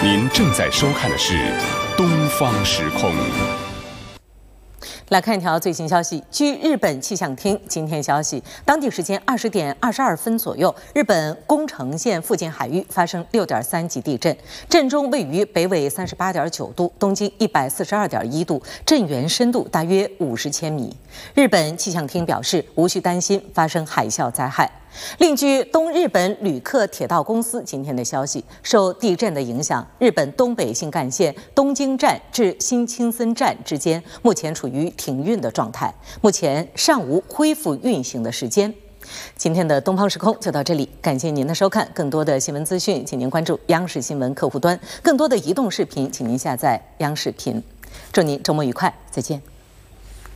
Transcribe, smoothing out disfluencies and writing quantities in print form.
您正在收看的是《东方时空》。 来看一条最新消息。据日本气象厅今天消息，当地时间20点22分左右，日本宫城县附近海域发生6.3级地震，震中位于北纬38.9度，东经142.1度，震源深度大约50千米。日本气象厅表示，无需担心发生海啸灾害。另据东日本旅客铁道公司今天的消息，受地震的影响，日本东北新干线东京站至新青森站之间目前处于停运的状态，目前尚无恢复运行的时间。今天的东方时空就到这里，感谢您的收看。更多的新闻资讯，请您关注央视新闻客户端；更多的移动视频，请您下载央视频。祝您周末愉快，再见。